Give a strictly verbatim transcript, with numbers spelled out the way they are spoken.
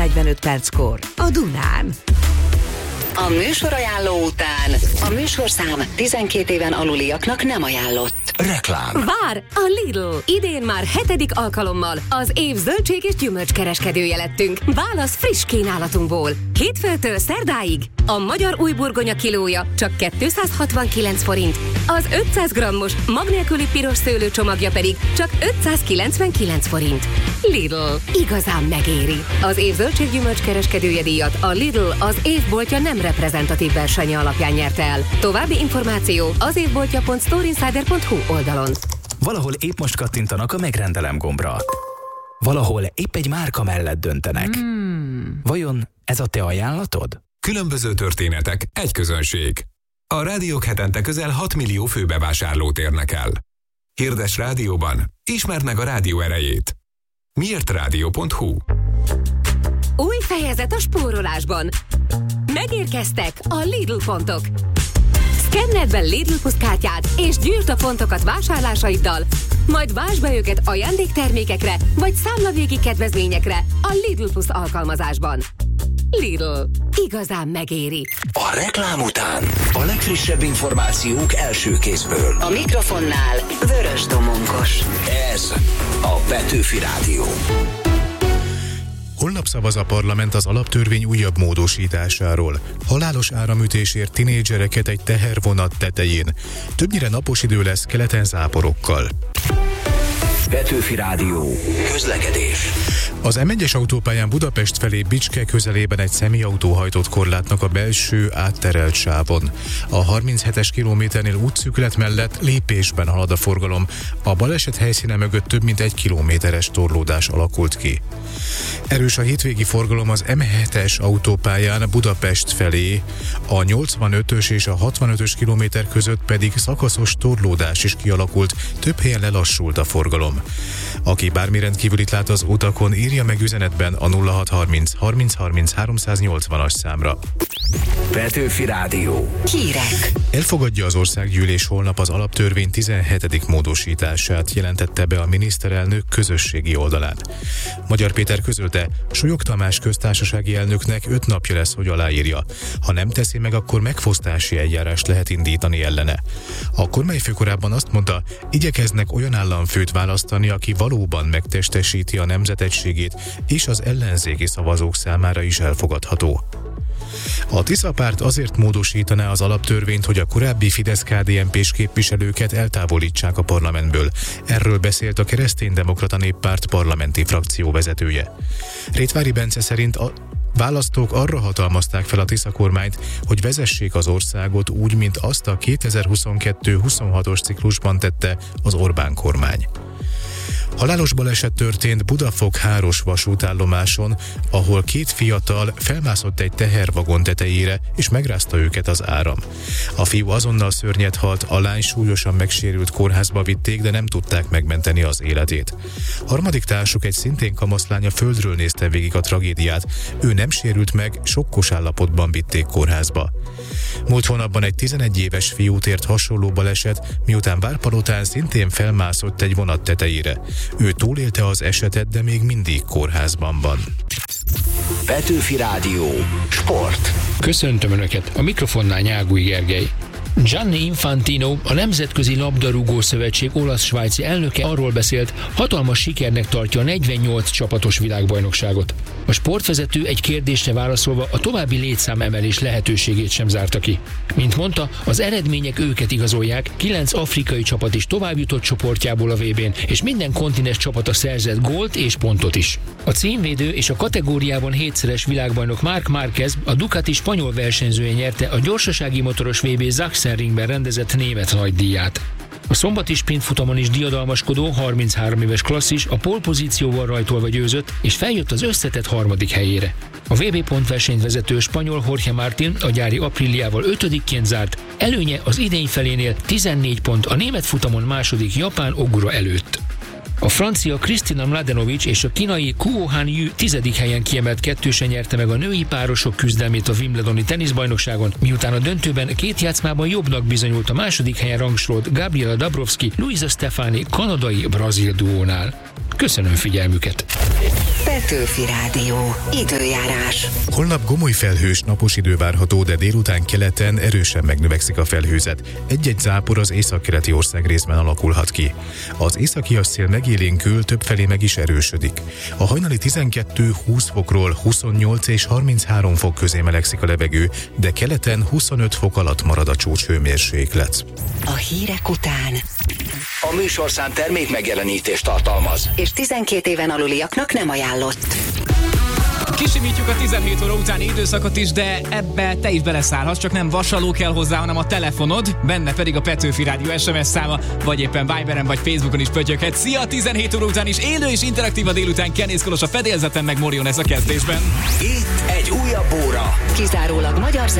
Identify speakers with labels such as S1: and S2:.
S1: negyvenöt perckor a Dunán.
S2: A műsorajánló után a műsorszám tizenkét éven aluliaknak nem ajánlott.
S3: Reklám.
S4: Vár! A Lidl! Idén már hetedik alkalommal az év zöldség és gyümölcskereskedője lettünk. Válasz friss kínálatunkból. Hétfőtől szerdáig a magyar újburgonya kilója csak kétszázhatvankilenc forint, az ötszáz grammos mag nélküli piros szőlő csomagja pedig csak ötszázkilencvenkilenc forint. Lidl. Igazán megéri. Az év zöldség gyümölcskereskedője díjat a Lidl az évboltja nem reprezentatív versenye alapján nyerte el. További információ az évboltja pont storeinsider pont hu oldalon.
S3: Valahol épp most kattintanak a megrendelem gombra. Valahol épp egy márka mellett döntenek. Hmm. Vajon ez a te ajánlatod?
S5: Különböző történetek, egy közönség. A rádiók hetente közel hat millió főbevásárlót érnek el. Hirdes rádióban, ismerd meg a rádió erejét. miért rádió pont hu.
S4: Új fejezet a spórolásban. Megérkeztek a Lidl pontok. Szkenneld be Lidl Plus kártyád, és gyűjtsd a pontokat vásárlásaiddal, majd vásd be őket ajándéktermékekre, vagy számlavégi kedvezményekre a Lidl Plus alkalmazásban. Lidl. Igazán megéri.
S3: A reklám után a legfrissebb információk első kézből.
S2: A mikrofonnál Vörös Domonkos.
S3: Ez a Petőfi Rádió.
S6: Holnap szavaz a parlament az alaptörvény újabb módosításáról. Halálos áramütésért tinédzsereket egy tehervonat tetején. Többnyire napos idő lesz, keleten záporokkal.
S3: Petőfi Rádió. Közlekedés.
S6: Az em egyes autópályán Budapest felé Bicske közelében egy személyautó hajtott korlátnak a belső átterelt sávon. A harminchetes kilométernél útszűkület mellett lépésben halad a forgalom. A baleset helyszíne mögött több mint egy kilométeres torlódás alakult ki. Erős a hétvégi forgalom az em hetes autópályán Budapest felé, a nyolcvanötös és a hatvanötös kilométer között pedig szakaszos torlódás is kialakult, több helyen lelassult a forgalom. Aki bármi rendkívülit lát az utakon, írja meg üzenetben a nulla hat harminc harminc harminc háromszáznyolcvanas számra.
S3: Petőfi Rádió.
S2: Hírek.
S6: Elfogadja az országgyűlés holnap az alaptörvény tizenhetedik módosítását, jelentette be a miniszterelnök közösségi oldalán. Magyar Péter közölte, Súlyog Tamás köztársasági elnöknek öt napja lesz, hogy aláírja. Ha nem teszi meg, akkor megfosztási eljárást lehet indítani ellene. A kormányfő korábban azt mondta, igyekeznek olyan államfőt választani, aki valóban megtestesíti a nemzetegységét, és az ellenzéki szavazók számára is elfogadható. A Tisza párt azért módosítaná az alaptörvényt, hogy a korábbi Fidesz-ká dé en pés képviselőket eltávolítsák a parlamentből. Erről beszélt a Kereszténydemokrata Néppárt parlamenti frakció vezetője. Rétvári Bence szerint a választók arra hatalmazták fel a Tisza kormányt, hogy vezessék az országot úgy, mint azt a kétezer-huszonkettő huszonhatos ciklusban tette az Orbán kormány. Halálos baleset történt Budafok-Háros vasútállomáson, ahol két fiatal felmászott egy tehervagon tetejére, és megrázta őket az áram. A fiú azonnal szörnyet halt, a lány súlyosan megsérült, kórházba vitték, de nem tudták megmenteni az életét. Harmadik társuk, egy szintén kamaszlány, a földről nézte végig a tragédiát. Ő nem sérült meg, sokkos állapotban vitték kórházba. Múlt hónapban egy tizenegy éves fiút ért hasonló baleset, miután Várpalotán szintén felmászott egy vonat tetejére. Ő túlélte az esetet, de még mindig kórházban van.
S3: Petőfi Rádió. Sport.
S7: Köszöntöm Önöket, a mikrofonnál Nyágúj Gergely. Gianni Infantino, a Nemzetközi Labdarúgó Szövetség olasz-svájci elnöke arról beszélt, hatalmas sikernek tartja a negyvennyolc csapatos világbajnokságot. A sportvezető egy kérdésre válaszolva a további létszámemelés lehetőségét sem zárta ki. Mint mondta, az eredmények őket igazolják, kilenc afrikai csapat is továbbjutott csoportjából a vé bén, és minden kontinens csapata szerzett gólt és pontot is. A címvédő és a kategóriában hétszeres világbajnok Marc Márquez, a Ducati spanyol versenyzője nyerte a gyorsasági motoros vé bé Sachsenringben rendezett német nagydíját. A szombati sprintfutamon is diadalmaskodó harminchárom éves klasszis a pole-pozícióval rajtolva győzött, és feljött az összetett harmadik helyére. A vé bé pontversenyt vezető spanyol Jorge Martin a gyári Apriliával ötödikként zárt, előnye az idény felénél tizennégy pont a német futamon második japán Ogura előtt. A francia Kristina Mladenovic és a kínai Kuo Han Yu tizedik helyen kiemelt kettősen nyerte meg a női párosok küzdelmét a Wimbledoni teniszbajnokságon, miután a döntőben két játszmában jobbnak bizonyult a második helyen rangsorolt Gabriela Dabrowski, Luisa Stefani kanadai-brazil duónál. Köszönöm figyelmüket!
S2: Petőfi Rádió. Időjárás.
S6: Holnap gomoly felhős, napos idő várható, de délután keleten erősen megnövekszik a felhőzet. Egy-egy zápor az északkeleti országrészben alakulhat ki. Az északias szél megélénkül, többfelé meg is erősödik. A hajnali tizenkettő-húsz fokról huszonnyolc és harminchárom fok közé melegszik a levegő, de keleten huszonöt fok alatt marad a csúcshőmérséklet.
S2: A hírek után.
S3: A műsorszám termék megjelenítést tartalmaz,
S2: És tizenkét éven aluliaknak nem ajánlott.
S8: Kisimítjuk a tizenhét óra utáni időszakot is, de ebbe te is beleszállhatsz, csak nem vasaló kell hozzá, hanem a telefonod, benne pedig a Petőfi Rádió es em es száma, vagy éppen Viberen vagy Facebookon is pötyöghet. Szia, tizenhét óra után is élő és interaktív a délután, Kenész Kolos a fedélzeten, meg Morion ez a kezdésben.
S3: itt egy újabb óra.
S2: Kizárólag magyar